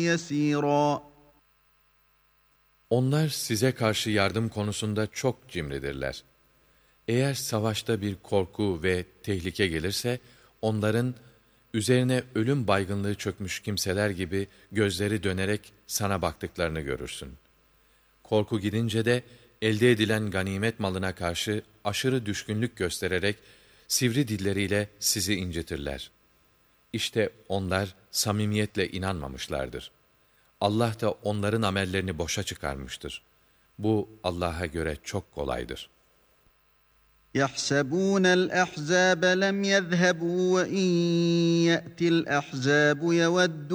يَسِيرًا. Onlar size karşı yardım konusunda çok cimridirler. Eğer savaşta bir korku ve tehlike gelirse, onların üzerine ölüm baygınlığı çökmüş kimseler gibi gözleri dönerek sana baktıklarını görürsün. Korku gidince de elde edilen ganimet malına karşı aşırı düşkünlük göstererek sivri dilleriyle sizi incitirler. İşte onlar samimiyetle inanmamışlardır. Allah da onların amellerini boşa çıkarmıştır. Bu Allah'a göre çok kolaydır. يَحْسَبُونَ الْأَحْزَابَ لَمْ يَذْهَبُوا وَإِنْ يَأْتِ الْأَحْزَابُ يَوَدُّوا